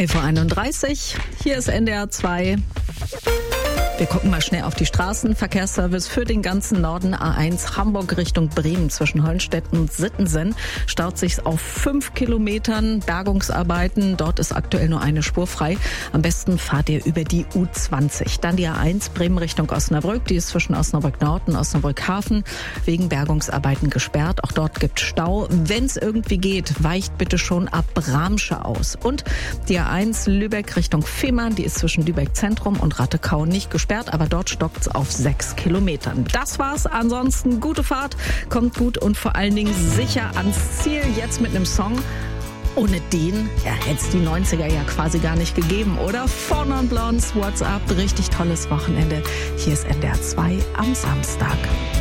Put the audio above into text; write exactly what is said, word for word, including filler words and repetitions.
elf Uhr einunddreißig, hier ist N D R zwei. Wir gucken mal schnell auf die Straßen. Verkehrsservice für den ganzen Norden. A eins Hamburg Richtung Bremen zwischen Hollenstedt und Sittensen staut sich auf fünf Kilometern. Bergungsarbeiten, dort ist aktuell nur eine Spur frei. Am besten fahrt ihr über die U zwanzig. Dann die A eins Bremen Richtung Osnabrück. Die ist zwischen Osnabrück Nord und Osnabrück Hafen wegen Bergungsarbeiten gesperrt. Auch dort gibt Stau. Wenn es irgendwie geht, weicht bitte schon ab Bramsche aus. Und die A eins Lübeck Richtung Fehmarn. Die ist zwischen Lübeck Zentrum und Rattekau nicht gesperrt, aber dort stockt es auf sechs Kilometern. Das war's. Ansonsten gute Fahrt, kommt gut und vor allen Dingen sicher ans Ziel. Jetzt mit einem Song. Ohne den ja, hätte es die neunziger ja quasi gar nicht gegeben, oder? Four Non Blondes, What's Up, richtig tolles Wochenende. Hier ist N D R zwei am Samstag.